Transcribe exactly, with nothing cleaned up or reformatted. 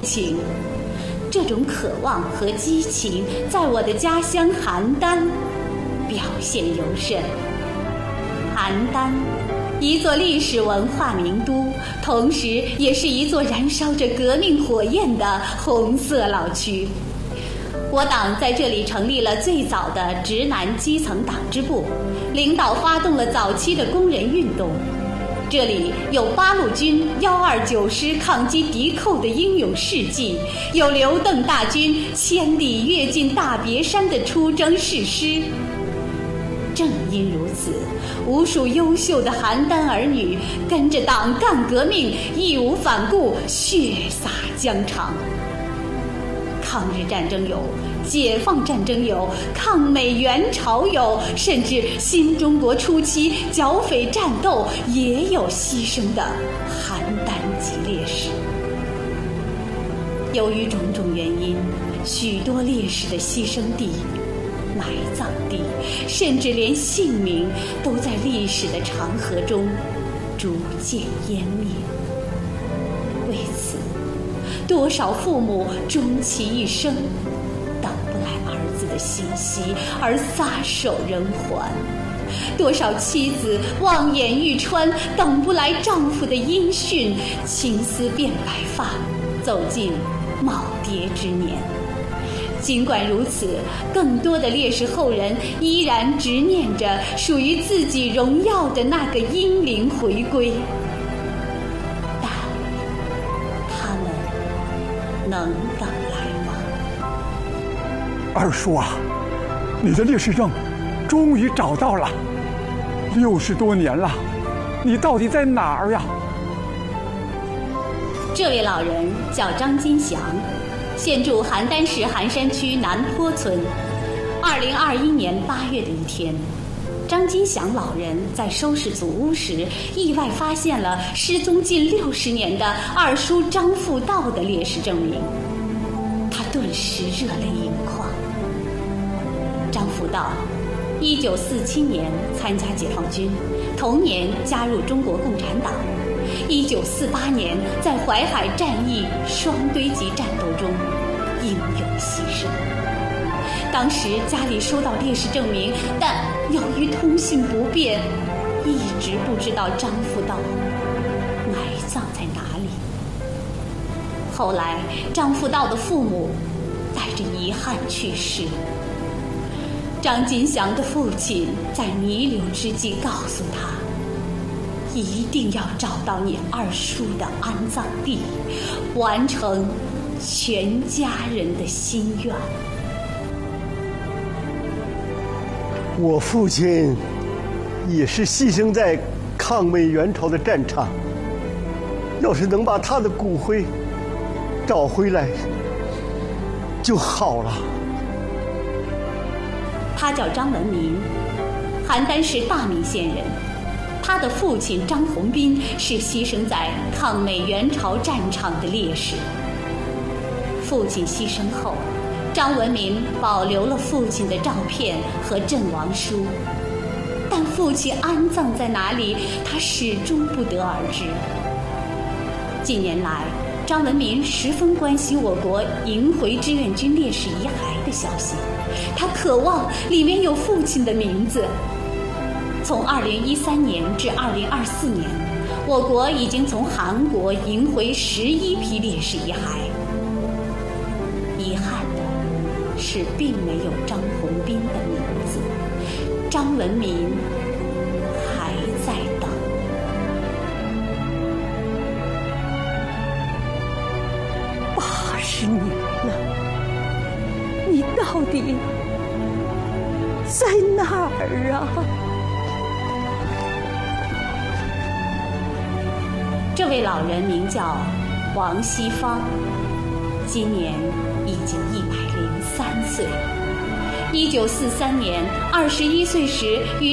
情。这种渴望和激情在我的家乡邯郸表现尤甚。邯郸，一座历史文化名都，同时也是一座燃烧着革命火焰的红色老区。我党在这里成立了最早的直男基层党支部，领导发动了早期的工人运动。这里有八路军幺二九师抗击敌寇的英勇事迹，有刘邓大军千里跃进大别山的出征誓师。正因如此，无数优秀的邯郸儿女跟着党干革命，义无反顾，血洒疆场。抗日战争有，解放战争有，抗美援朝有，甚至新中国初期剿匪战斗也有牺牲的邯郸籍烈士。由于种种原因，许多烈士的牺牲地、埋葬地，甚至连姓名都在历史的长河中逐渐湮灭。为此，多少父母终其一生等不来儿子的信息而撒手人寰，多少妻子望眼欲穿，等不来丈夫的音讯，青丝变白发，走进耄耋之年。尽管如此，更多的烈士后人依然执念着属于自己荣耀的那个英灵回归，但他们能等来吗？ 二叔啊，你的烈士证终于找到了，六十多年了，你到底在哪儿呀？ 这位老人叫张金祥，现住邯郸市寒山区南坡村。二零二一年八月的一天，张金祥老人在收拾祖屋时，意外发现了失踪近六十年的二叔张复道的烈士证明，他顿时热泪盈眶。张复道，一九四七年参加解放军，同年加入中国共产党。一九四八年在淮海战役双堆集战斗中英勇牺牲。当时家里收到烈士证明，但由于通信不便，一直不知道张复道埋葬在哪里。后来张复道的父母带着遗憾去世。张金祥的父亲在弥留之际告诉他，一定要找到你二叔的安葬地，完成全家人的心愿。 我父亲也是牺牲在抗美援朝的战场，要是能把他的骨灰找回来就好了。 他叫张文民，邯郸市大名县人。他的父亲张宏斌是牺牲在抗美援朝战场的烈士。父亲牺牲后，张文民保留了父亲的照片和阵亡书，但父亲安葬在哪里，他始终不得而知。近年来，张文民十分关心我国迎回志愿军烈士遗骸的消息，他渴望里面有父亲的名字。从二零一三年至二零二四年，我国已经从韩国迎回十一批烈士遗骸。遗憾的是，并没有张宏斌的名字，张文民还在等。 八十年了，你到底在哪儿啊？ 这位老人名叫王西芳，今年已经一百零三岁。一九四三年，二十一岁时与